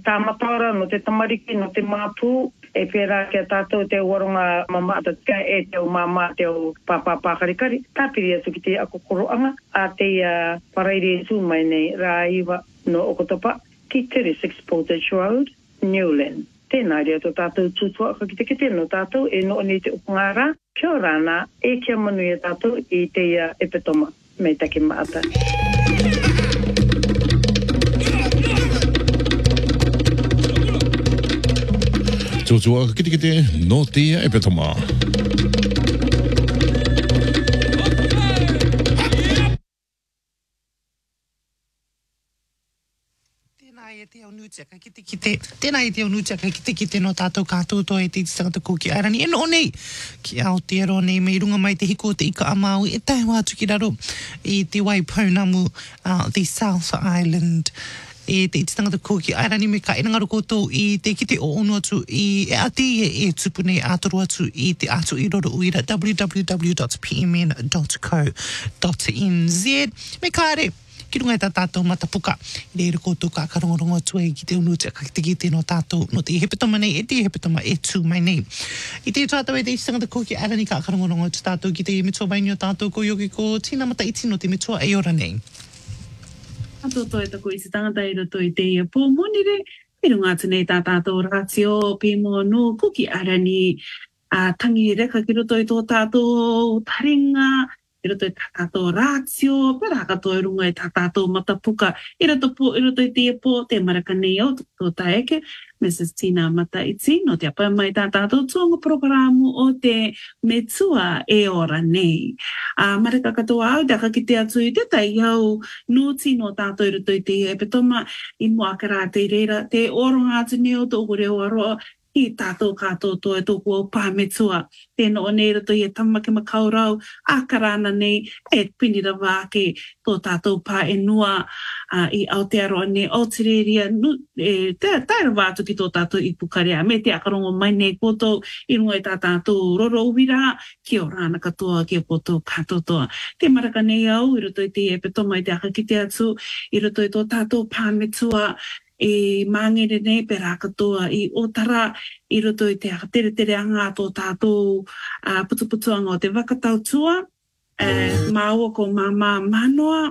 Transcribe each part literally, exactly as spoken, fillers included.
tāmataora no te tamariki, no te māpū, e pērā kia tātou te waronga mamātatika e te o māmā te o pāpā pākarikari, tāpiri atu ki te akokoroanga, a te uh, paraire su mai nei rā iwa no Okotapa, ki thirty-six Portage Road, Newland. Tēnā rea tō tātou tūtua ka ki te kete no tātou e no ni te upungara, kia rāna e kia manu e tātou i te uh, epetoma me take maata. Tūtua ka kite kite no te epetoma. Tēnā e te au nutia ka kite kite, tēnā e te au nutia ka kite kite no tātou kātou toa e te tangata kūki airani. E no nei, ki Aotearoa nei, me runga mai te hiko te ika amau, e tai wātu ki raro i te Waipounamu, uh, the South Island, e te tangata kūki airani me ka e ngaro koutou i te kite o ono atu i e ati e e tupune atoru atu i te atu i roro uira w w w dot p m n dot co dot n z. Me kāre, ki runga e tā tātou matapuka, i reira koutou ka karongorongo atu e ki te unutia ka te kite no tātou, no te hepetoma nei, e te hepetoma e tū mai nei. I te tātou e te tangata kūki airani ka karongorongo atu tātou ki te mitua baini o tātou ko yoki ko tina mata iti no te mitua e ora nei. Ato toi tako i se tangata i roto i te ia pō monire, i runga atu nei tā tātou ratio pē mō no kuki arani a tangi reka ki roto i tō tātou taringa, i roto i tā tātou ratio, pera katoa i runga i tā tātou matapuka, i roto, po, i roto i te ia pō, te maraka nei au, tō taeke, Missus Tina Mataiti, no te apa mai tā tātou tuanga programu o te metua e ora nei. A uh, marika katoa au, te kakite atu i te tai au nuti no tātou i roto i te epetoma, i mua kara te reira, te oronga atu neo tō reo aroa, i tātou kātou toa e tōku au pāmetua. Tēnā o nei rato i e tamake makaurau, a karana nei, e pinira wāke tō tātou pā e nua uh, i Aotearoa nei, Aotearoa nu, e, te taira wātu ki tō tātou i Pukarea, me te akarongo mai nei koutou, i runga i tā tātou roro uira, ki o rāna katoa, ki o koutou kātou toa. Te maraka nei au, i roto i te epetoma i te akakite atu, i roto i tō tātou pāmetua, e mangere nei pera katoa i otara i roto i te tere tere anga tō tātou uh, putuputuanga o te wakatautua, uh, māua ko māmā manoa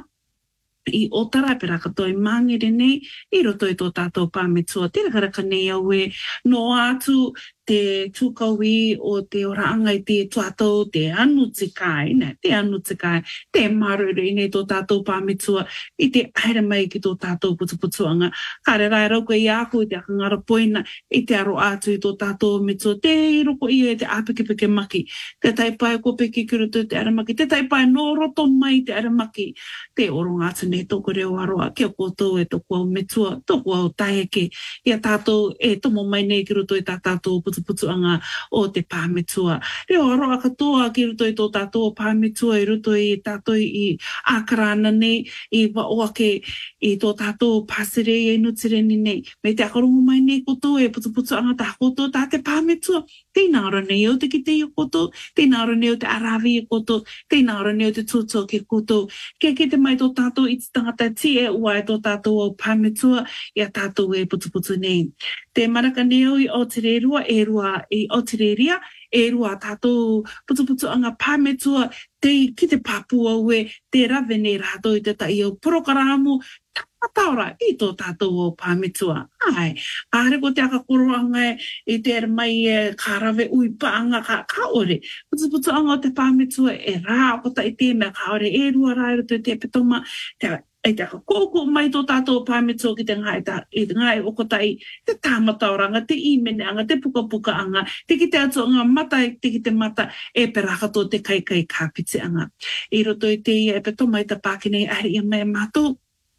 i otara pera katoa i mangere nei i roto i tō tātou pāmetua. Tēra karaka nei au e no atu te tūkaui o te oraanga i te tuatou, te anu te kai, ne, te anu te kai, te maruru i nei tō tātou pāmetua, i te aere mai ki tō tātou putuputuanga. Kare rai rauko i aku i te akangara poina, i te aro atu i tō tātou metua, te roko i e te apekepeke maki, te taipai ko peki ki roto te aramaki, te taipai no roto mai te aramaki, te oronga atu nei tōku reo aroa, kia koutou e tōku au metua, tōku au taeke, ia tātou e tomo mai nei ki roto i tā tātou putuanga o te pāmetua. Reo aroa katoa ki roto i tō tātou pāmetua, i roto i tātou i ākarana nei, i waoake i tō tātou pāsere e nutireni nei. Me te akarongo mai nei koto e putuputuanga tā koto tā te pāmetua. Tēnā ora nei o te kite i koto, tēnā ora nei o te arawi i koto, tēnā ora nei o te tūtua ki koto. Kia ki te mai tō tātou i te tangata ti e ua e tō tātou o pāmetua, ia tātou e putuputu nei. Te maraka neo i Aotearoa e rua i Aotearoa e rua tātou putuputuanga pāmetua te ki te Papua ue te rawe nei rātou i te tai o programo tātaura i tō tātou o pāmetua. Ai, kāre ko te akakoroanga i te ere mai e ka rawe ui paanga ka kaore. Putuputuanga o te pāmetua e rā o ta i te mea kaore e rua rā i roto i te petoma te e te kōko mai tō tātou pāmetua ki te ngai, ta, i te ngai okotai, te tāmatauranga, te imeneanga, te pukapukaanga, te ki te atuanga mata, te ki te mata, e perakato te kaikai kāpiteanga. I roto i te ia e petoma i te pākinei ari i mai mātou,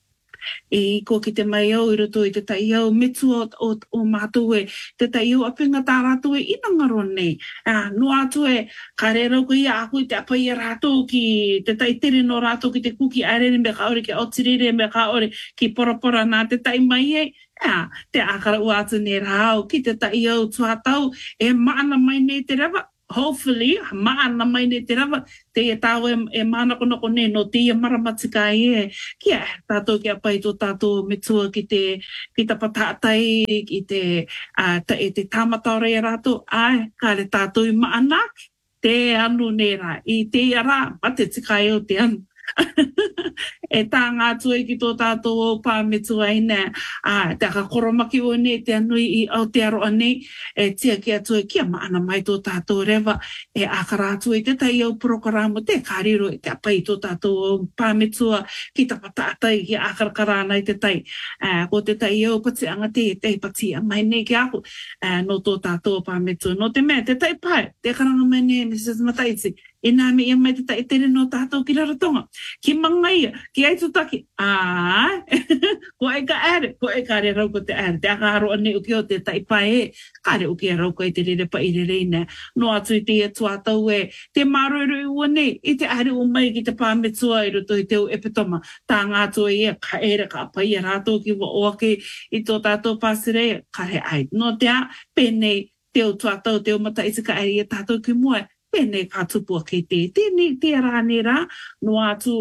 e ko ki te mai au, i roto i te tai au, metua o, o mātou e, te tai au apinga tā rātou e inangaro nei. Uh, no atu e, ka re rau ko ia aku i te apai e rātou ki te tai tere no rātou ki te kuki aerere me kaore, ki Aotearoa me kaore, ki porapora nā te tai mai e, yeah, te akara ua atu ne rāu, ki te tai au tuatau, e maana mai nei te rewa, hopefully, maana mai ne te rawa, te e tāu e, e mana kono kone no te ia maramatikai e, kia tātou kia pai tō tātou me tua ki te, ki ta pataatai, ki te, uh, ta, e te tāmatore e rātou, ai, ka re tātou i maana, te anu nera, i te ara, mate tikai o te anu. E tā ngā tue ki tō tātou o pā me tua ina, a te aka koromaki o ne, te anui i Aotearoa nei, e tia ki a tue kia maana mai tō tātou rewa, e akara tue te tai au programo, te kāriro e te apai tō tātou o pā me tua ki ta pataatai ki akara karana i te tai. Uh, ko te tai au pati anga te, te pati a mai nei ki ako, uh, no tō tātou o pā me tua. No te mea, te tai pai, te karanga mai ne, Missus Mataiti, e nā me ia mai te tai tere no tātou ki raratonga. Ki mangaia, ki aitutaki, aa, ko e ka ere, ko e ka re rauko te ere, te aka haro ane uki o te tai pai e, ka re uki a rauko e te rere pa i re reina, no atu i te e tuatau e, te maroero i ua nei, i te are o mai ki te pāmetua i roto i te o epitoma, tā ngā tua i e, ka ere ka pai a rātou ki wa oake i tō tātou pāsere, ka re ai, no te a, pēnei, te o tuatau, te o mata i te ka ere i tātou ki mua, pēnei ka tupua kei te, tēnei te rāne rā, no atu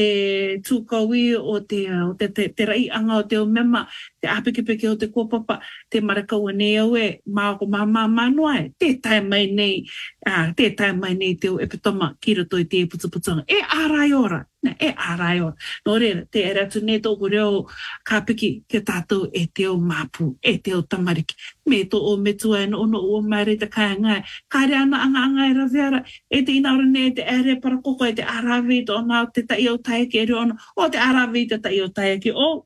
te tūkaui o te, o te, te, te rai anga o te o mema, te apikipiki o te kōpapa, te marakau nei au e, mā ko mā mā mānoa e, te tai mai nei, uh, te tai mai nei te o epitoma ki roto i te putuputunga. E ārai ora, ne, e ārai ora. Nō reira, te e ratu nei tōku reo ka piki ke tātou e te o māpū, e te o tamariki. Me tō o metua e no ono o maere te kai ngai. Kāre ana anga anga e raweara, e te inaura nei te ere parakoko e te arawi tō nā te tai o tae ki e reo ono, o te arawi te tai o tae ki o.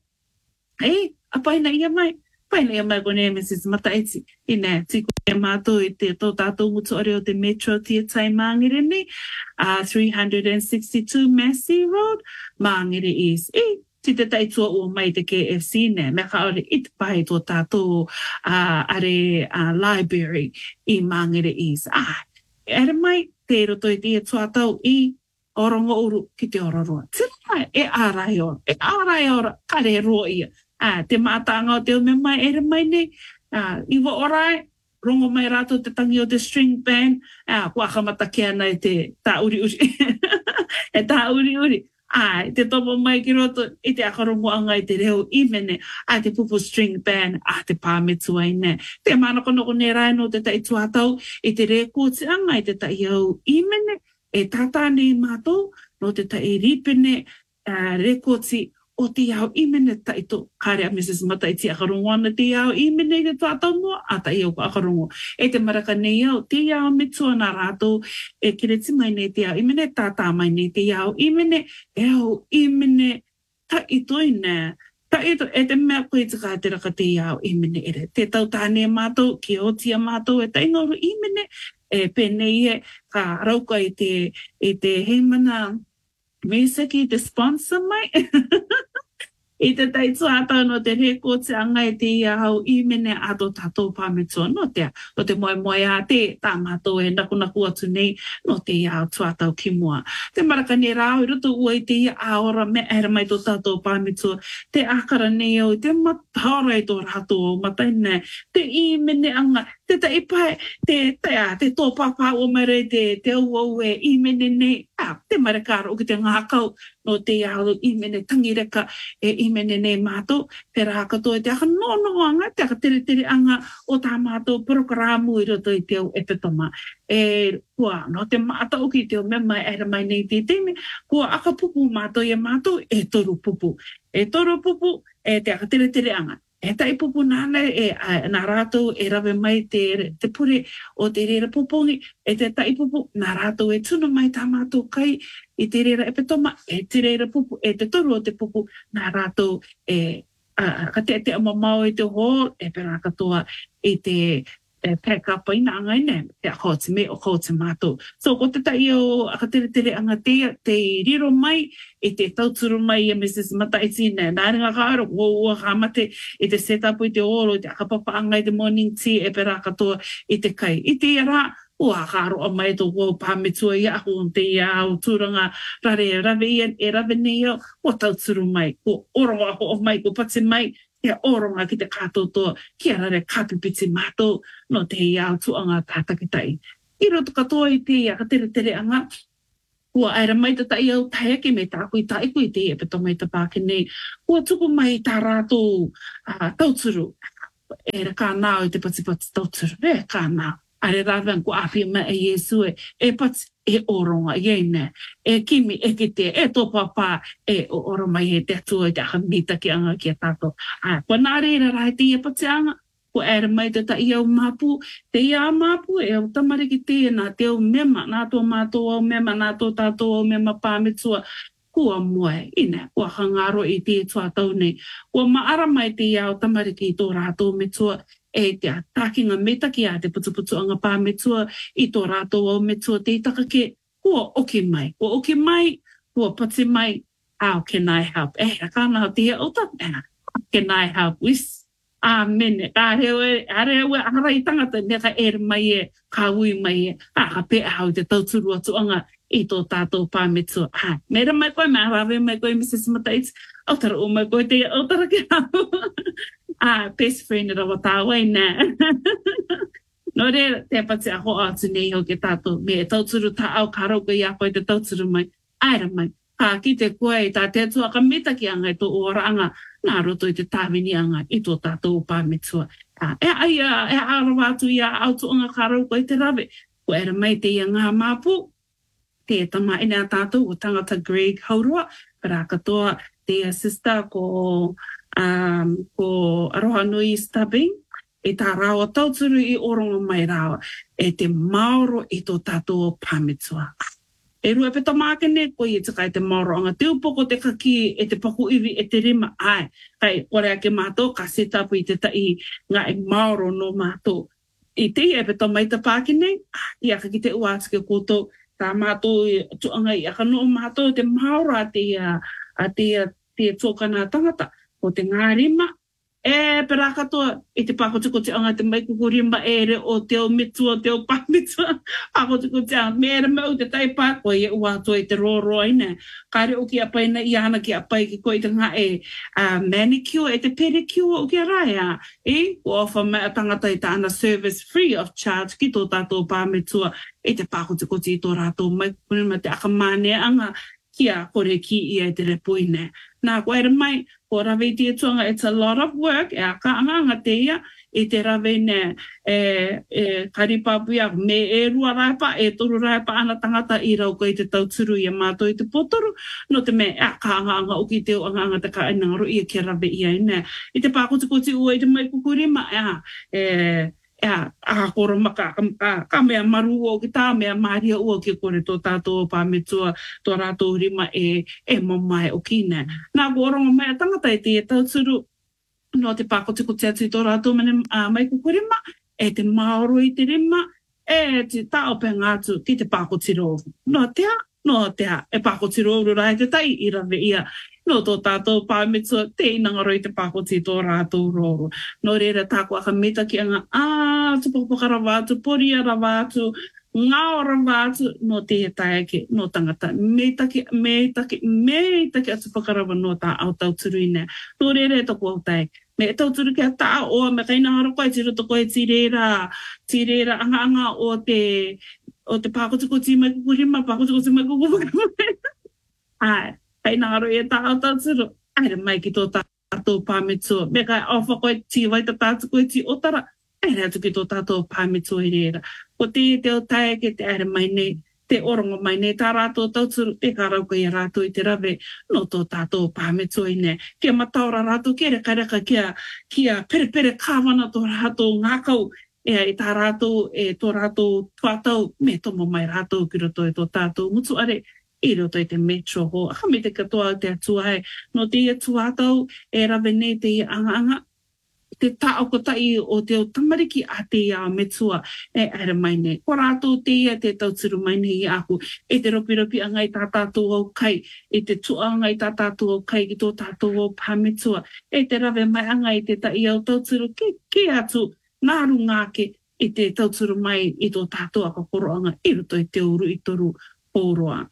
Hei, a paina ia mai, paina ia mai kone Missus Mataiti, i nē, tiko e mātou i te tō tātou mutu ore o te Metro Tiatai Māngere nei, uh, three sixty-two Massey Road, Māngere East. I, ti te taitua o mai te K F C ne, me ka ore it pai tō tātou uh, are uh, library i Māngere East. Ah, ere mai, te roto i te tuatau i orongo uru ki te ororoa. Tina, e ārai ora, e ārai ora, kare roa ia. Ah, te mātanga o te o me mai, ere mai nei, ah, iwa orai, rongo mai rātou te tangi o te string band, ah, kua akamata ke ana e te tā uri uri. E tā uri uri. Ah, te topo mai ki roto, i te akarongo anga i te reo i mene, ah, te pupu string band, ah, te pāmetu ai ne. Te mānakonoko ne rai no te tai tuatau, i te rea kōti anga i te tai au i mene, e tātā nei mātou, no te tai ripene, uh, rekoti o te iau i mene taito, kāre a Missus Mataiti akarongo ana te iau i mene i te tātau mua, a ta iau ka akarongo. E te maraka nei iau, te iau metua nā rātou, e kireti mai nei te iau i mene, tātā mai nei te iau i mene, e au i mene, taito i nē, taito, e te mea koe te kātera ka te iau i mene ere. Te tau tāne mātou, ki o tia mātou, e taingoru i mene, e pēnei e ka rauka i te, i te heimana Mesaki, te sponsor mai. I te taitu ata no te reko te anga e te ia hau i mene ato tātou pāmetua no te, no te moe moe a te tā mātou e naku naku atu nei no te ia hau tuatau ki mua. Te maraka ne rāu i roto ua i te ia aora me ere mai tō tātou pāmetua, te akara nei au, te matara i tō rātou matai ne, te i mene anga, te ta ipai, te te a, te tō pāpā o mere te te au au e i mene nei, a, te marekara o ki te ngākau no te iau i mene tangireka e i mene nei mātou, pera haka tō e te aka no no anga, te aka tere tere anga o tā mātou programo i roto i te au epitoma. E kua, no te mātou ki te o mema era mai nei te teme, kua aka pupu mātou i mātou e toru pupu. E toru pupu e te aka tere tere anga. E tai pupu nāna e nā rātou e rawe mai te, te pure o te rera pupongi, e te tai pupu nā rātou e tuna mai tā mātou kai i te rera epitoma, e te rera pupu, e te toru o te pupu nā rātou e uh, ka te te amamau i te hall, e pera katoa i te e pack up i nā ngai ne, te ako te me o ko te mātou. So, ko te tai o aka tere tere anga te, te riro mai, e te tauturu mai e Missus Mataiti ne, nā ringa ka aro, o ua ka mate, e te set up i te oro, i te aka papa anga i te morning tea, e pera katoa i te kai. I te ara, ua ka aro a mai tō wau pāmetua i ako te iau tūranga rare e rawe i e rawe nei au, o tauturu mai, ko oronga ako o mai, ko pate mai, e oronga ki te kātou toa, ki a rare kāpipiti mātou, no te iau tuanga tātakitai. I roto katoa i te ia, ka tere tere anga. Ua aira mai ta tai au tae ke me tā kui tai kui te e peto mai ta pāke nei. Ua tuku mai tā rātou uh, tauturu. E ra kā nāo i te pati pati tauturu. E kā nāo. Are rāwen ko api mai e Yesu e. E pati e oronga i ene. E kimi e ki te e tō papa e o oroma i e te atua i te aha mita ki anga ki a tātou. A, kua nā reira rai te ia pati anga. Ko era mai te ta ia o mapu, te ia mapu e o tamariki tēnā, te o mema, nā tō mātou au mema, nā tō tātou au mema pāmetua, kua moe, ina, kua hangaro i te tua tau nei. Kua maara mai te ia o tamariki i tō rātou metua, e te tākinga metaki a te putuputu anga pāmetua, i tō rātou au metua, te itaka ke, kua oki mai, kua oki mai, kua pati mai, how can I help? E, rakana o te ia o tata, how can I help? Wis, Amen. Ka rewe, arewe, arai tangata, ne ka ere mai e, ka ui mai e, a ka pe au te tauturu atu anga i tō tātou pāmetua. Ha, mera mai koe, mea rawe mai koe, Missus Mataits, autara o mai koe te autara ki hau. Ah, best friend rawa tāwai nē. No re, te pati a ho atu nei ho ke tātou, me e tauturu tā au ka rauka i a koe te tauturu mai, aira mai. Ka ki te koe i tā te atua ka meta ki anga i tō ora anga, nā roto i te tāwini anga i tō tātou pāmetua. E ai e arawa atu i a autu anga ka rauka i te rawe. Ko era mai te ia ngā māpu, te tama ina tātou o tangata Greg Haurua, para katoa te sister ko, um, ko Aroha Nui Stubbing, e tā rawa tauturu i orongo mai rawa, e te maoro i tō tātou pāmetua. E rua pe tamake ne ko i te kai te mauro anga te upoko te kaki e te paku iwi e te rima ai. Kai ore ake mātou ka set up i te tai ngā e mauro no mātou. I te i e pe tamai te pāke nei, i aka ki te uātike koutou, tā mātou i tuanga i aka no mātou te mauro a te a te te tōkana tangata ko te ngā rima. E pera katoa i te pakotuko te anga te mai kukurima ere o te o mitua, te o pāmitua. Pakotuko te anga, mera mau te taipa koe e uatua i te rōroa ina. Kāre o ki apai na i ana ki apai ki koe i te ngā e uh, manicure, e te pedicure o ki a rai a. E, ko ofa mai a tangata i ta ana service free of charge ki tō tātou pāmitua i te pakotuko te i tō rātou mai kukurima te akamane anga ki a kore ki i e te repoine. Nā koe era mai, ko rawe i te tuanga, it's a lot of work, e a ka anga te ia, i te rawe ne, e, e karipapu ia, me e rua raipa, e toru raipa ana tangata i rau ko i te tauturu i a mātou i te potoru, no te me, e ka anga anga o ki te o anga anga te ka inangaro i a ke rawe ia ina. I te pākotikoti ua i te mai kukurima, e, e, Ea, a koro maka, ka, ka mea maru o ki tā mea maria ua ki kore tō tātou pāmetua, tō rātou rima e, e mamai o kine. Nā koronga mai a tangata e te e tauturu, no te pākotiko te atu i tō rātou mene uh, mai kukurima, e te maoro i te rima, e te tāope ngātu ki te pākotiro. No tea, no tea, e pākotiro rai te tai i rawe ia. No tō tātou pāmetua, te inangaro i te pākoti tō rātou roro. No reira tāko aka meta ki anga, ā, tupapaka rawātu, poria rawātu, ngāo rawātu, no te tai ake, no tangata. Meitaki, meitaki, meitaki atu pakarawa no tā au tauturu ina. No reira e toko au tai. Me e tauturu ki a tā o, me kaina haro koe, tiro toko e tirera, tirera anga anga o te, o te pākotiko ti mai kukurima, pākotiko ti mai kukurima. Ai. Kai nāro e tā au tāturu, aere mai ki tō tātou pāmetua. Me kai awha koe ti wai tā tātou koe ti otara, aere atu ki tō tātou pāmetua i reira. Ko te te o tae ke te aere mai nei, te orongo mai nei, tā rātou tāturu, e kā rauka i rātou i te rawe, no tō tātou pāmetua i nei. Kia mataora rātou, kia reka reka kia, kia pere pere kāwana tō rātou ngākau, e i tā rātou, e tō rātou tuatau, me tomo mai rātou ki roto e tō tātou mutu are, i roto i te metro ho. Aka me te katoa te atua hei. No te ia tuatau, e rawe nei te ia anga anga, te tāo ko tai o te o tamariki a te ia metua, e aere mai nei. Ko rātou te ia te tauturu mai nei i aku, e te ropi ropi anga i tā tātou au kai, e te tua anga i tā tātou au kai ki tō tātou au pāmetua, e te rawe mai anga i te tai au tauturu, ke, ke atu, nāru ngāke, i te tauturu mai i tō tātou aka koro anga, i roto i te uru i toru pōroa.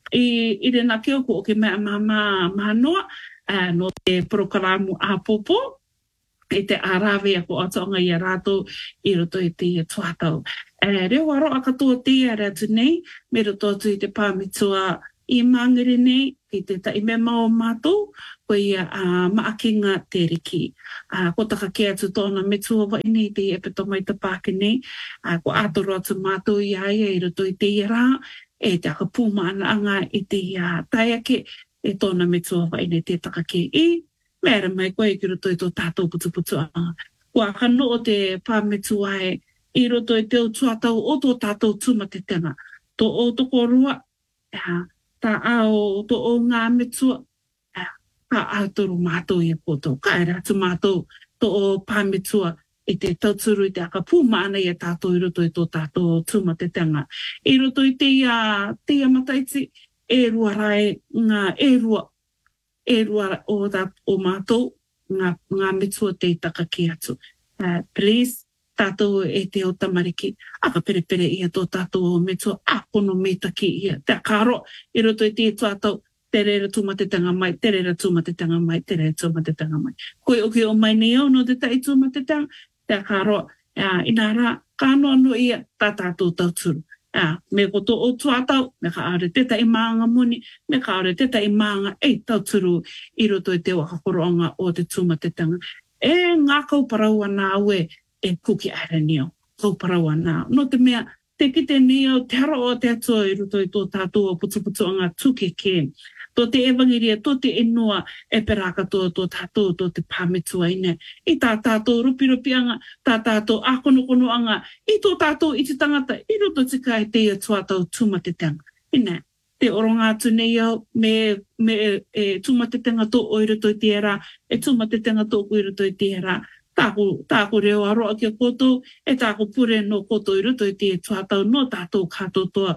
I, i re nā keo ko o ke mea mama mahanoa, uh, no te prokaramu a popo, e te arawe a ko atonga i a rātou i roto i te tuatau. E reo aro a katoa te a rea tu nei, me ro tōtu i te pāmitua i mangere nei, ki te ta i me mao mātou, ko ia a maakinga te riki. A ko taka ke atu tōna metua wa nei te i epeto mai te pāke nei, a ko ātoro atu mātou i aia i roto i te i rā, e te aka pūma ana anga i te i a taiake, e tōna metua wa nei te taka ke i, mera mai koe ki roto i tō tātou putu putu anga. Ko a kano o te pāmetua e, i roto i te o tuatau o tō tātou tuma te tenga. Tō o toko rua, uh, tā ao tō o ngā metua, uh, ka ātoro mātou i poto. Ka e ratu mātou tō o pāmetua i te tauturu i te aka pūma ana i a tātou i roto i tō tātou tuma te tenga. I roto i te ia, te ia mataiti, e rua rai ngā e rua, e rua o, tā, o mātou, ngā, ngā metua te taka ki atu. Uh, please, tātou e te o tamariki, aka pere pere ia tō tātou o metua, a kono me taki ia, te akaro, i roto i te tuatau, te reira tūmatetanga mai, te reira tūmatetanga mai, te reira tūmatetanga mai. Koe oki o mai nei au no te tai tūmatetanga, te akaro, uh, ina rā, kāno anu ia, tā tātou tauturu. Uh, me ko tō o tuatau, me ka aure teta i maanga muni, me ka aure teta i maanga ei tauturu, i roto i te wakakoroanga o te tūmatetanga. E ngā kauparaua nā ue, e kuki aranio, kauparaua nā. No te mea, te kite nio, te haro o te atua i ruto i tō tātou o putu putu anga tuke ke. Tō te evangeria, tō te enua e peraka tō tō tātou, tō te pāmetua ine. I tā tātou rupi rupi anga, tā tātou akono kono anga, i tō tātou i te tangata, i roto tika e te atua tau tūmatetanga. Ine, te oronga atu nei au, me, me e tūmatetanga tō o i roto i te era, e tūmatetanga tō o i roto i te era. Tāku, tāku reo aroa ki a koto, e tāku pure no koto i roto i te tuatau no tātou kātotoa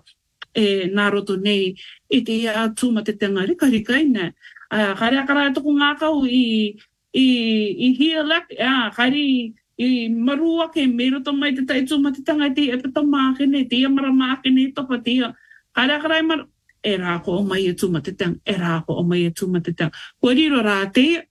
e nā roto nei i te ia tūmatetanga rika rika ine. Uh, kare akarai toko ngā kau i, i, i hialak, uh, kare i marua ke me roto mai te tai tūmatetanga i te epeta mākene, te ia mara mākene topa te ia. Kare akarai mar, e rāko o mai e tūmatetanga, e rāko o mai e tūmatetanga. Ko riro rā te ia,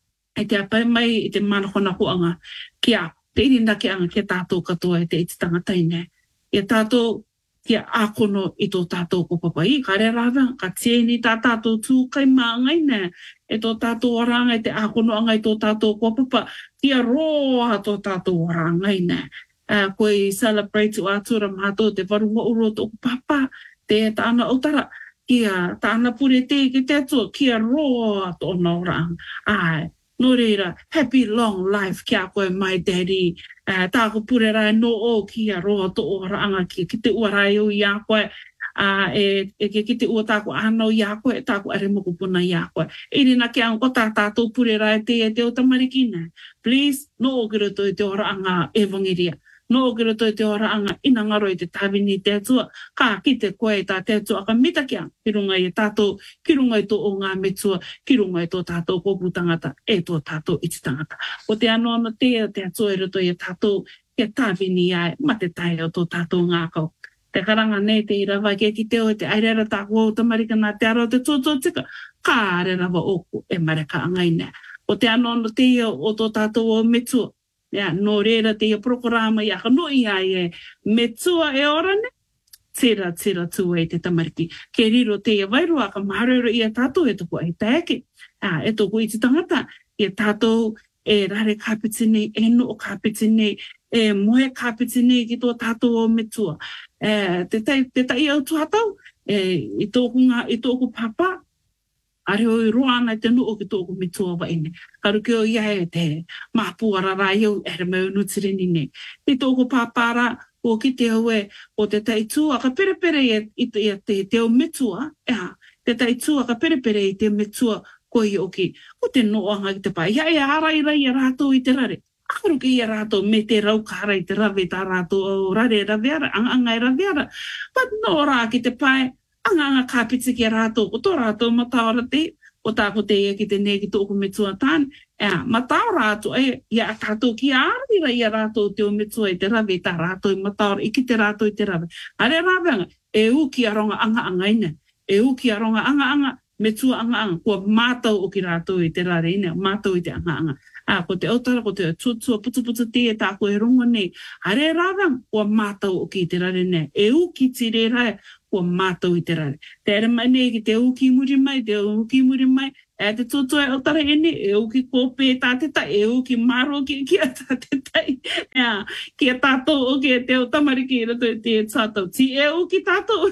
e te apai mai i te manahona huanga kia te irinda ki anga kia tātou katoa e te iti tangataine. Ia tātou kia ākono i tō tātou ko papai. Ka re rāwea, ka tieni tā tātou tūkai māngaine. E tō tātou oranga i te ākono anga i tō tātou ko papa. Kia roa tō tātou orangaine. Uh, koe celebrate o atura mātou te warunga uro tō papa. Te tāna autara. Kia tāna pure te ki te atua. Kia roa tō na oranga. Ai. No reira, happy long life kia koe my daddy. Uh, tāko pure rai no o kia roa to o ranga ki, ki te ua rai o i a koe. Uh, e, e ki te ua tāko anau i a koe, tāko are moko puna i a koe. E rina ki ang ko tā tātou pure rai te e te o tamarikina. Please, no o kira to i te ora anga evangeria. No o kira to i te ora anga ina ngaro i te tāwini te atua. Ka ki te koe tā te atua ka mita kia. Ki runga i tātou, ki runga i tō o ngā metua, ki runga i tō tātou kōpū tangata, e tō tātou iti tangata. O te anō ana te, te atua i roto i tātou, ke tāwini ai, ma te tai o tō tātou ngākau. Te karanga nei te irawa ke ki te o te airera tāku o tamarika nā te aro te tōtō tika, ka are rawa oku e mareka angaine. O te anō ana te o tō tātou o metua, yeah, no reira te ia prokorama i aka no i ai e metua e orane, tira, tira tu e te tamariki. Ke riro te ia wairua ka maharero i a tātou e toko e taeke. Ah, e toko i te tangata, i a tātou e rare kāpiti nei, e no o kāpiti nei, e moe kāpiti nei ki tō tātou o metua. E, te tai, te tai au tuatau, e, i tōku ngā, i tōku papa, are o i roa ana te nuu ki tōku metua wa ine. Karu ki o ia e te māpuara rai au, ere meu nutireni nei. I tōku pāpara, o ki te au e, o te taitua, ka pere pere i, i, i te, te o metua, ea, te taitua, ka pere pere i te metua, ko i oki, ko te noanga ki te pai. Ia e ara i rai a rātou i te rare. Akaru ki i a rātou me te rau kāra i te rave tā rātou o rare raveara, anga anga i raveara. But no rā ki te pai, anga anga kāpiti ki a rātou, o tō rātou mataora te, o tāko te ia ki te ne ki tōku metua tāne. Ea, mataora rātou, e, ia a tātou ki a arira i a rātou te o metua i te rave tā rātou i mataora, i ki te rātou i te rave. Are raveanga, e u ki a ronga anga anga ina, e u ki a ronga anga anga, metua anga anga, kua mātau o ki rātou i te rare ina, mātau i te anga anga. A ko te autara, ko te tuatua putu putu te e tā koe rongo nei. A re rara, ua mātau o ki te rare nei. E uki ti re rai, ua mātau i te rare. Te ere mai nei ki te uki muri mai, te uki muri mai, e te tuatua e autara e ne, e uki kōpē tā te tai, e uki maro ki ki a tā te tai. Ea, ki a tātou o ki e te o tamariki i rato e te tātou. Ti e uki tātou.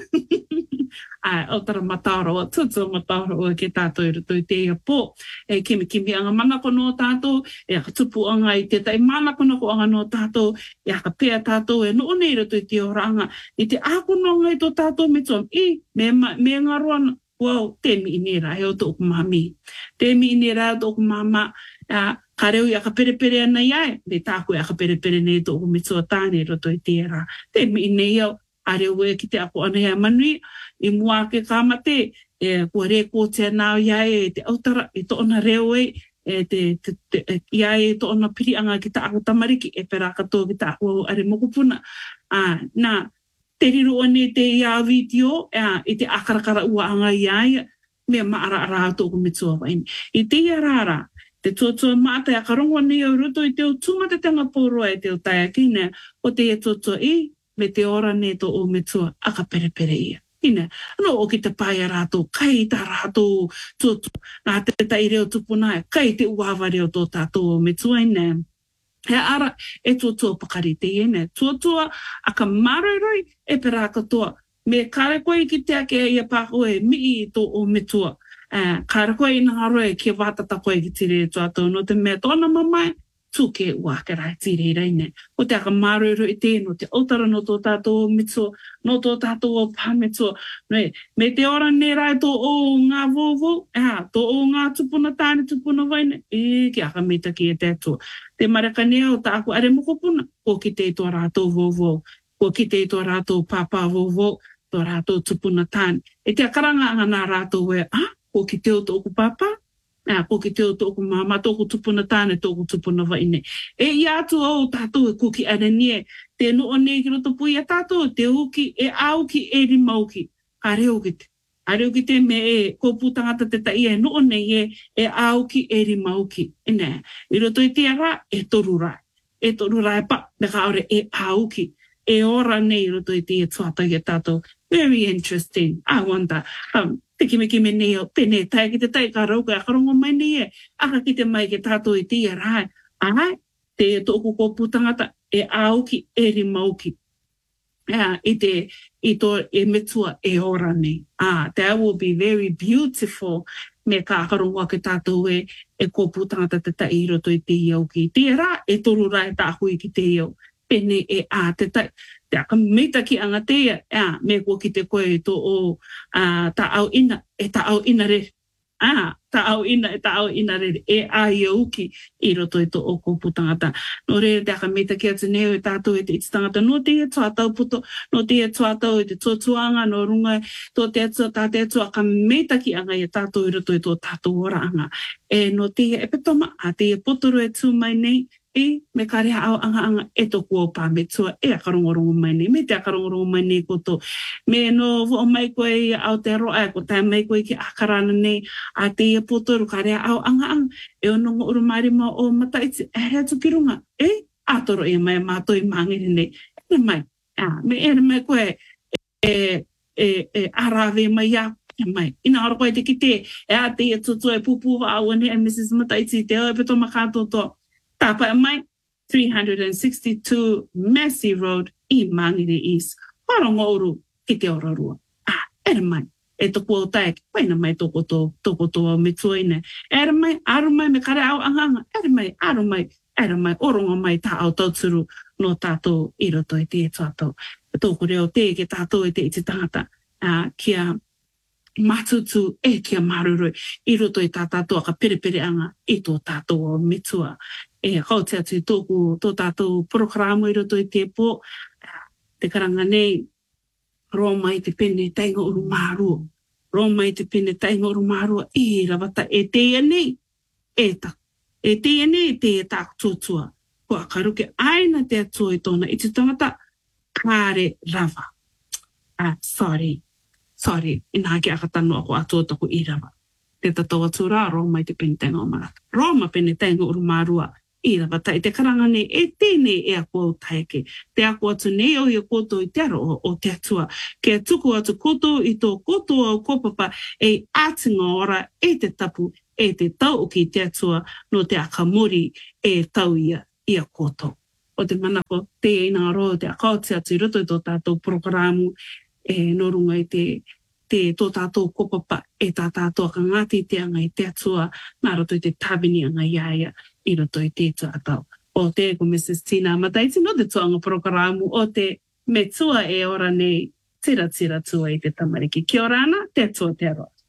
Ai, autara mataroa, tutua mataroa ki tātou i rato i te ia pō. E kimi kimi anga manako no tātou, e aka tupu anga i te tai manako no ko anga no tātou, e aka pēa tātou e no nei rato i te oranga. I te ako no ngai tō tātou me tōm, i, me, me ngaroana, wow, te mi inera, he o tōku mami. Te mi inera o tōku mama, uh, ka reu i aka perepere ana iai, me tāku e aka perepere nei tōku me tō tāne rato i te era. Te mi inea au, a reu e ki te ako ana iai manui, i mua ke kāmate, e kua re ko te nāo iai e te autara, e tō ona reo e, e te, te, te, e, iai e tō ona piri anga ki ta ako tamariki, e pera katoa ki ta ako are mokupuna. Ah, nā, te riru ane te ia video, e, i te akarakara ua anga iai, mea maara ara tōku me tua waini. I te ia rara, te tuatua maata e akarongo ane au ruto i te o tumata tanga pōroa e te o taia kine, o te e tuatua i, me te ora ne tō o me tua, aka pere pere ia. Ina, no o ki te pai a rātou, kai tā rātou tuatu, nā te tai reo tupuna, kai te uawa reo tō tātou me tua ina. He ara, e tuatua pakari te ina, tuatua aka mararoi e pera katoa, me kare koe ki te ake ia pākoe mi i tō o me tua. Uh, kare koe ina haroe ki wātata koe ki te reo tuatou, no te mea tōna mamai, tūke ua ke rai tiri reine. O te aka maruru i tēno, te autara no tō tātou mitso, no tō tātou o pāmitso. Noi, me te ora ne rai tō o ngā vovo, ea, tō o ngā tupuna tāne tupuna waine, e ki aka mita ki e tētua. Te maraka nea o tāku are mokopuna, ko ki te tō rātou vovo, ko ki te tō rātou pāpā vovo, tō rātou tupuna tāne. E te akaranga anga nā rātou e, ah, ko ki te o tōku pāpā, Nā, ko ki te o tōku mama, tōku tupuna tāne, tōku tupuna waine. E i atu au tātou e kuki ana nie, te no o nei ki roto pui a tātou, te uki, e auki, e ri mauki. A reo ki te. A reo ki te me e, ko pūtangata te tai e, no o nei e, e auki, e ri mauki. E nē, i roto i te ara, e toru rai. E toru rai pa, me ka aure, e auki. E ora nei roto i te e tuata i a tātou. Very interesting. I wonder. Um, te kime kime nei o pene, tai ki te tai ka rauka, a karongo mai nei e, aka ki te mai ke tātou i tia rai. Ai, te tōku ko pūtangata, e auki, e ri mauki. Yeah, i te, i tō, e metua, e ora nei. Ah, that will be very beautiful. Me ka karongo ke tātou e, e ko pūtangata te tai i roto i te iau ki. Tia rā, e toru rai tāhui ki te iau. Pene e a te tai. Te aka meita ki anga teia, ea, me kua ki te koe tō o uh, ta au ina, e ta au ina re. Ah, ta au ina, e ta au ina re, e a ia uki i roto i tō o kōputangata. No re, te aka meita ki atu neo e tātou e te ititangata, no te e tuatau puto, no te e tuatau e te tuatuanga, no runga, tō te atua, tā te atua, aka meita ki anga i tātou i roto i tō tātou ora anga. E no te e petoma, a te e potoro e tū mai nei, e me ka rea au anga anga e tōku o pāmetua e a karongorongo mai nei, me te a karongorongo mai nei koto. Me no o mai koe i au te roa, ko tai mai koe ki akarana nei, a te ia potoru ka rea au anga anga, e ono ngō urumarima o mataiti, e rea tukirunga, e atoro e mai mātoi māngere nei, e mai, a, me e mai koe e, e, e arawe mai ia, e mai, ina ora koe te kite, e a te ia tutu e pupuwa au ane, e Missus Mataiti, te o e peto makato to, Tapa mai, three hundred sixty-two Massey Road i Mangere East. Warongo oru ki te orarua. Ah, ere mai, e toko o tae, waina mai toko to, toko to au me tuaine. Ere mai, aru mai me kare au anganga. Ere mai, aru mai, ere mai, orongo mai tā au tauturu no tātou i roto i te tātou. E tōku reo te ke tātou i te iti tangata. Uh, kia matutu e kia maruroi i roto i tā tātou aka perepere anga i tō tātou o mitua. E kau te atu i tōku tō tātou programo i roto i te pō, te karanga nei, roa mai te pene tainga uru mārua. Roa mai te pene tainga uru mārua, e rawata e teia nei, e ta. E teia nei, te e tāku tōtua. Kua karuke aina te atua i tōna, i te tangata, kāre rawa. Ah, sorry, sorry, ina hake akatano ako atua taku i rawa. Te tatau atura, roa mai te pene tainga o maraka. Roma pene tainga urumarua. I rawa tai te karanga ne e tēne e a kua taike. Te a kua tu nei o i a koto i te aro o, o te atua. Ke tuku atu koto i tō koto au kopapa e ātinga ora e te tapu e te tau o ki te atua no te akamori e tau ia i a koto. O te manako te ina roa te akaoti atu i roto i tō tātou programu e no runga i te te tō tātou kopapa e tā tātou ka ngāti te anga i te atua nā roto i te tabini anga iaia i roto i te tātou. O te ko Missus Tina Mataiti no te tuanga programu o te me tua e ora nei tira tira tua i te tamariki. Kia ora ana, te atua te aroa.